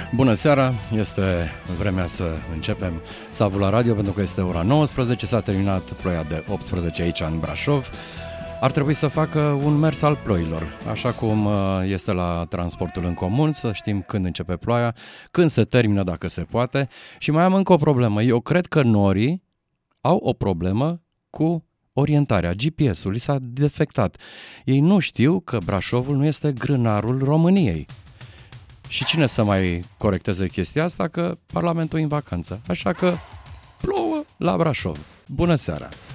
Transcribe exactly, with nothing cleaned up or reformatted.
Bună seara, este vremea să începem Savul la radio pentru că este ora nouăsprezece, s-a terminat ploaia de optsprezece aici în Brașov. Ar trebui să facă un mers al ploilor, așa cum este la transportul în comun, să știm când începe ploaia, când se termină dacă se poate. Și mai am încă o problemă, eu cred că norii au o problemă cu orientarea, G P S-ul, li s-a defectat. Ei nu știu că Brașovul nu este grânarul României. Și cine să mai corecteze chestia asta, că Parlamentul e în vacanță. Așa că plouă la Brașov. Bună seara!